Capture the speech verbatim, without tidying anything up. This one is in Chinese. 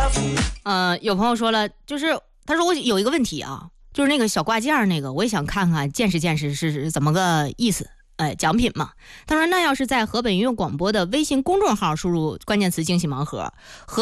呃，有朋友说了，就是他说我有一个问题啊，就是那个小挂件那个，我也想看看见识见识是怎么个意思。哎，奖品嘛。他说那要是在河北音乐广播的微信公众号输入关键词惊喜盲盒，河